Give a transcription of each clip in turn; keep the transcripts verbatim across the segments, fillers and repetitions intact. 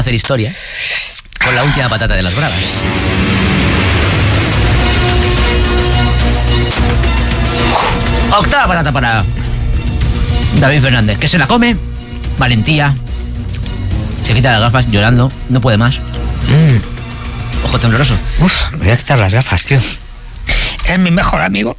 hacer historia con la última patata de las bravas. Octava patata para David Fernández, que se la come, valentía, se quita las gafas llorando, no puede más. Mm. Ojo tembloroso. Uf, me voy a quitar las gafas, tío. Es mi mejor amigo.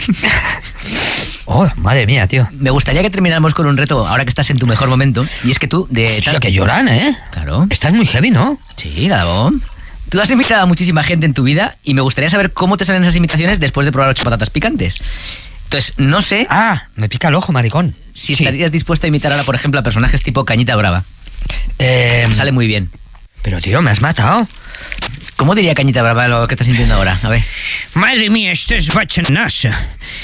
Oh, madre mía, tío. Me gustaría que termináramos con un reto ahora que estás en tu mejor momento. Y es que tú de Hostia, tal... que lloran, ¿eh? Claro. Estás muy heavy, ¿no? Sí, Gabón. Tú has invitado a muchísima gente en tu vida y me gustaría saber cómo te salen esas imitaciones después de probar ocho patatas picantes. Entonces, no sé... Ah, me pica el ojo, maricón. Si sí. estarías dispuesto a imitar ahora, por ejemplo, a personajes tipo Cañita Brava. Eh... Sale muy bien. Pero, tío, me has matado. ¿Cómo diría Cañita Brava lo que estás sintiendo ahora? A ver. Madre mía, esto es bachanasa.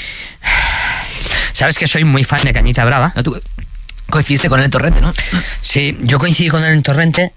Sabes que soy muy fan de Cañita Brava. No, tú coincidiste con él en Torrente, ¿no? Sí, yo coincidí con él en Torrente.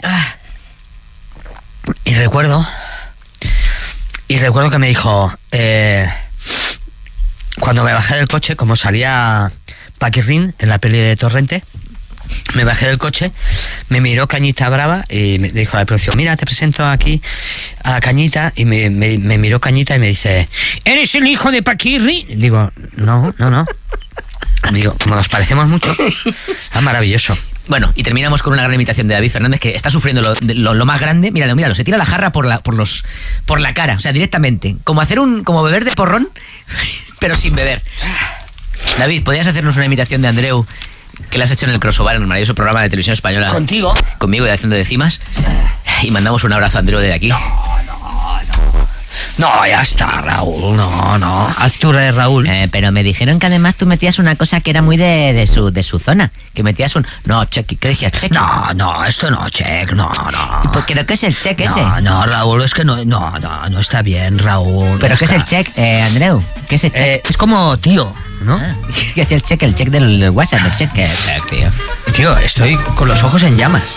Y recuerdo... Y recuerdo que me dijo... Eh, cuando me bajé del coche, como salía Paquirrín en la peli de Torrente, me bajé del coche, me miró Cañita Brava y me dijo a la producción, mira, te presento aquí a Cañita, y me, me, me miró Cañita y me dice, ¿eres el hijo de Paquirrín? Digo, no, no, no. Digo, nos parecemos mucho. Ah, maravilloso. Bueno, y terminamos con una gran imitación de David Fernández, que está sufriendo lo, lo, lo más grande. Míralo, míralo, se tira la jarra por la, por los, por la cara, o sea, directamente. Como hacer un, como beber de porrón, pero sin beber. David, ¿podrías hacernos una imitación de Andreu, que la has hecho en el Crossover, en el maravilloso programa de televisión española? ¿Contigo? Conmigo y haciendo de cimas. Y mandamos un abrazo a Andreu desde aquí. No, no, no. No, ya está, Raúl, no, no. Haz tu de Raúl. Eh, pero me dijeron que además tú metías una cosa que era muy de, de, su, de su zona. Que metías un... No, check, ¿qué decías? Check. No, no, esto no, check, no, no. ¿Y por qué no? ¿Qué es el check ese? No, no, Raúl, es que no, no, no, no está bien, Raúl. ¿Pero qué está. es el check, eh, Andreu? ¿Qué es el check? Eh, es como tío, ¿no? Ah, ¿qué hacía el check? El check del WhatsApp, el check, el check, tío. Tío, estoy con los ojos en llamas.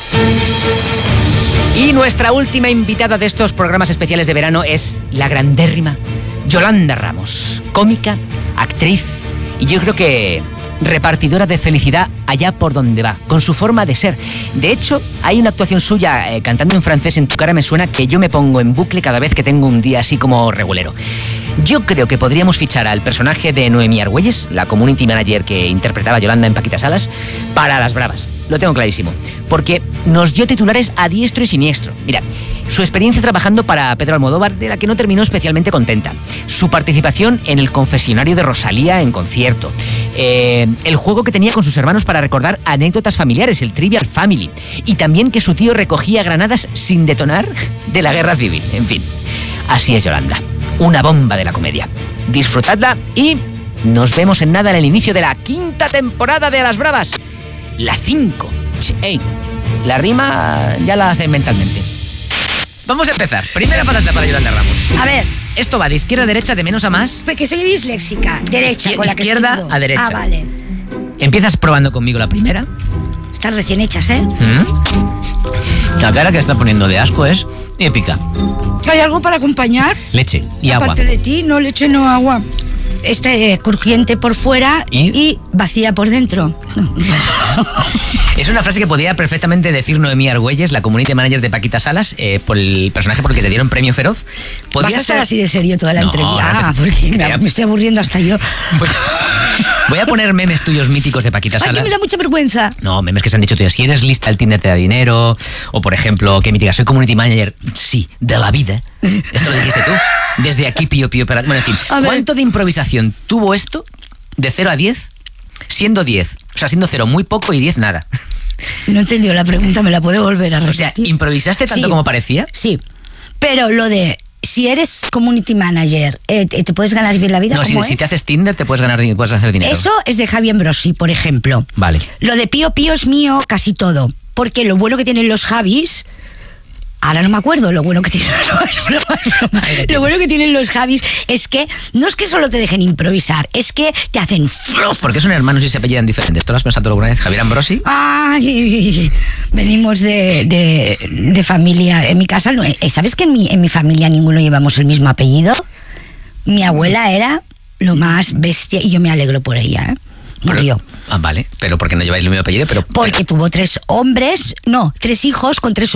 Y nuestra última invitada de estos programas especiales de verano es la grandérrima Yolanda Ramos, cómica, actriz y yo creo que repartidora de felicidad allá por donde va, con su forma de ser. De hecho, hay una actuación suya eh, cantando en francés, En tu cara me suena, que yo me pongo en bucle cada vez que tengo un día así como regulero. Yo creo que podríamos fichar al personaje de Noemí Argüelles, la community manager que interpretaba a Yolanda en Paquita Salas, para Las Bravas. Lo tengo clarísimo, porque nos dio titulares a diestro y siniestro. Mira, su experiencia trabajando para Pedro Almodóvar, de la que no terminó especialmente contenta. Su participación en el confesionario de Rosalía en concierto. Eh, el juego que tenía con sus hermanos para recordar anécdotas familiares, el Trivial Family. Y también que su tío recogía granadas sin detonar de la guerra civil. En fin, así es Yolanda. Una bomba de la comedia. Disfrutadla y nos vemos en nada en el inicio de la quinta temporada de Las Bravas. La cinco. Ey, la rima ya la hacen mentalmente. Vamos a empezar. Primera patata para Yolanda Ramos. A ver. Esto va de izquierda a derecha, de menos a más. Porque soy disléxica. Derecha, Izquier- con la que izquierda escribo. a derecha. Ah, vale. Empiezas probando conmigo la primera. Están recién hechas, ¿eh? ¿Mm? La cara que está poniendo de asco es épica. ¿Hay algo para acompañar? Leche y agua. Aparte de ti, no leche, no agua. Este eh, crujiente por fuera ¿Y? y vacía por dentro. Es una frase que podía perfectamente decir Noemí Argüelles, la community manager de Paquita Salas, eh, por el personaje por el que te dieron premio Feroz. ¿Vas a estar así de serio toda la No, entrevista? no te- Ah, porque me, te- me estoy aburriendo hasta yo. Pues, voy a poner memes tuyos míticos de Paquita Ay, Salas. que me da mucha vergüenza. No, memes que se han dicho tuyos. Si eres lista, el Tinder te da dinero. O, por ejemplo, que mítica, soy community manager. Sí, de la vida. Esto lo dijiste tú. Desde aquí, pío, pío. Para... Bueno, en fin. A ver. ¿Cuánto de improvisación tuvo esto de cero a diez? Siendo diez. O sea, siendo cero muy poco y diez nada. No he entendido la pregunta, me la puedo volver a O repetir. sea, ¿improvisaste tanto Sí. como parecía? Sí, pero lo de... Si eres community manager, eh, ¿te puedes ganar bien la vida? No, si, ¿Cómo si es? te haces Tinder te puedes ganar puedes hacer dinero. Eso es de Javi Ambrosi, por ejemplo. Vale. Lo de Pío Pío es mío casi todo. Porque lo bueno que tienen los Javis... Ahora no me acuerdo lo bueno que tienen los broma, broma. Lo bueno que tienen los Javis es que no es que solo te dejen improvisar, es que te hacen fluff. ¿Por qué son hermanos y se apellidan diferentes? ¿Tú lo has pensado alguna vez? Javier Ambrosi. Ay, venimos de, de, de familia. En mi casa, no, eh, ¿sabes que en mi, en mi familia ninguno llevamos el mismo apellido? Mi abuela era lo más bestia y yo me alegro por ella, ¿eh? Murió. Pero, ah, vale. Pero porque no lleváis el mismo apellido, pero... Porque tuvo tres hombres, no, tres hijos con tres